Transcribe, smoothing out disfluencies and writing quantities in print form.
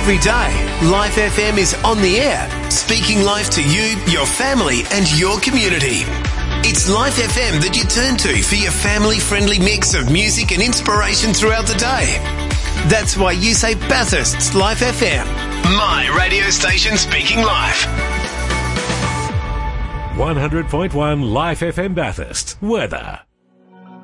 every day, Life FM is on the air, speaking life to you, your family and your community. It's Life FM that you turn to for your family-friendly mix of music and inspiration throughout the day. That's why you say Bathurst's Life FM, my radio station speaking life. 100.1 Life FM Bathurst. Weather.